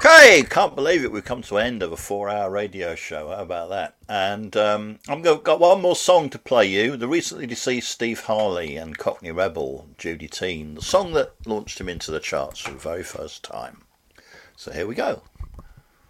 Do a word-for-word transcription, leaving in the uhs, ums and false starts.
Okay, can't believe it. We've come to an end of a four-hour radio show. How about that? And um, I've got, got one more song to play you. The recently deceased Steve Harley and Cockney Rebel, Judy Teen. The song that launched him into the charts for the very first time. So here we go.